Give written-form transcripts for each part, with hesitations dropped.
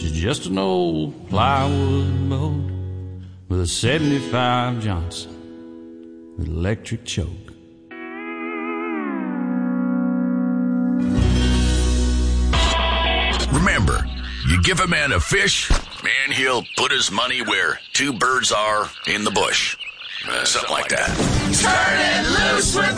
is just an old plywood boat with a 75 Johnson with electric choke. Remember, you give a man a fish, and he'll put his money where two birds are in the bush. Something like that. Turn it loose with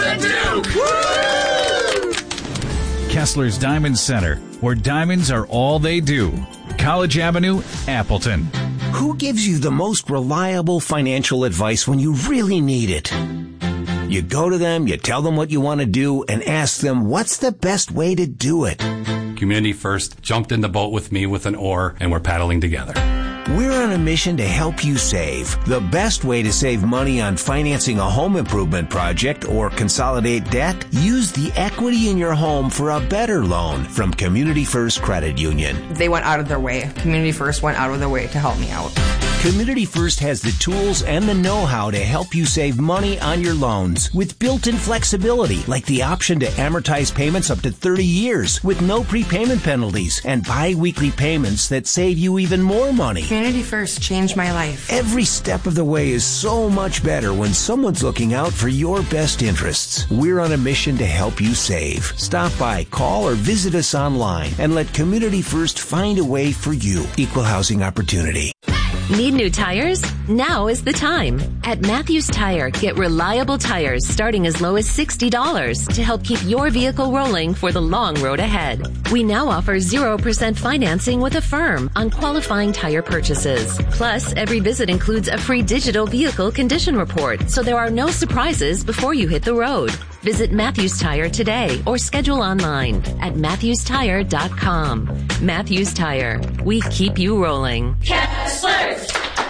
the Duke! Woo! Kessler's Diamond Center, where diamonds are all they do. College Avenue, Appleton. Who gives you the most reliable financial advice when you really need it? You go to them, you tell them what you want to do, and ask them what's the best way to do it. Community First jumped in the boat with me with an oar, and we're paddling together. We're on a mission to help you save. The best way to save money on financing a home improvement project or consolidate debt? Use the equity in your home for a better loan from Community First Credit Union. They went out of their way. Community First went out of their way to help me out. Community First has the tools and the know-how to help you save money on your loans with built-in flexibility, like the option to amortize payments up to 30 years with no prepayment penalties and bi-weekly payments that save you even more money. Community First changed my life. Every step of the way is so much better when someone's looking out for your best interests. We're on a mission to help you save. Stop by, call, or visit us online and let Community First find a way for you. Equal housing opportunity. Need new tires? Now is the time. At Matthews Tire, get reliable tires starting as low as $60 to help keep your vehicle rolling for the long road ahead. We now offer 0% financing with Affirm on qualifying tire purchases. Plus, every visit includes a free digital vehicle condition report, so there are no surprises before you hit the road. Visit Matthews Tire today or schedule online at MatthewsTire.com. Matthews Tire. We keep you rolling. Kessler's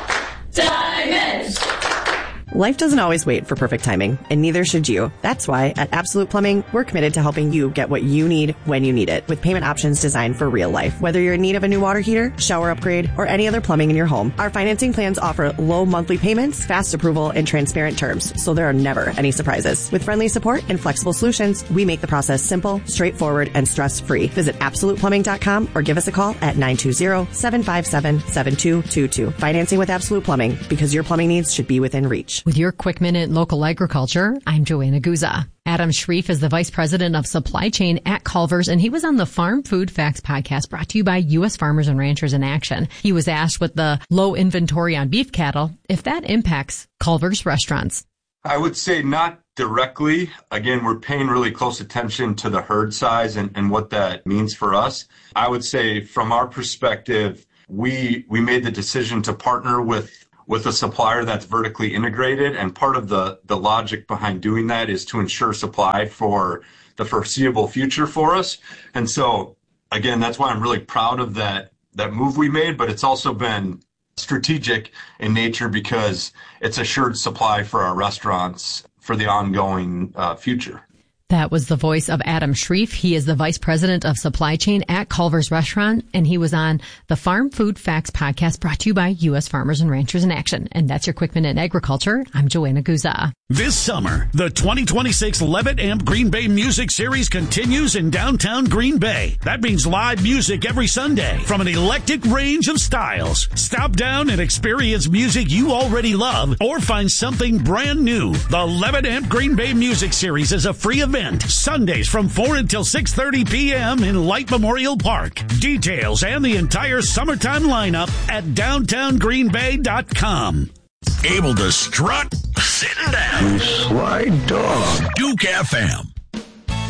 Diamonds! Life doesn't always wait for perfect timing, and neither should you. That's why at Absolute Plumbing, we're committed to helping you get what you need when you need it, with payment options designed for real life. Whether you're in need of a new water heater, shower upgrade, or any other plumbing in your home, our financing plans offer low monthly payments, fast approval, and transparent terms, so there are never any surprises. With friendly support and flexible solutions, we make the process simple, straightforward, and stress-free. Visit AbsolutePlumbing.com or give us a call at 920-757-7222. Financing with Absolute Plumbing, because your plumbing needs should be within reach. With your Quick Minute Local Agriculture, I'm Joanna Guza. Adam Shreve is the Vice President of Supply Chain at Culver's, and he was on the Farm Food Facts podcast brought to you by U.S. Farmers and Ranchers in Action. He was asked, with the low inventory on beef cattle, if that impacts Culver's restaurants. I would say not directly. Again, we're paying really close attention to the herd size and what that means for us. I would say from our perspective, we made the decision to partner with a supplier that's vertically integrated. And part of the logic behind doing that is to ensure supply for the foreseeable future for us. And so, again, that's why I'm really proud of that move we made, but it's also been strategic in nature because it's assured supply for our restaurants for the ongoing future. That was the voice of Adam Shreve. He is the Vice President of Supply Chain at Culver's Restaurant, and he was on the Farm Food Facts podcast brought to you by U.S. Farmers and Ranchers in Action. And that's your Quick Minute in Agriculture. I'm Joanna Guza. This summer, the 2026 Levitt Amp Green Bay Music Series continues in downtown Green Bay. That means live music every Sunday from an eclectic range of styles. Stop down and experience music you already love or find something brand new. The Levitt Amp Green Bay Music Series is a free event. Sundays from 4 until 6:30 p.m. in Light Memorial Park. Details and the entire summertime lineup at downtowngreenbay.com. Able to strut? Sit down. You sly dog. Duke FM.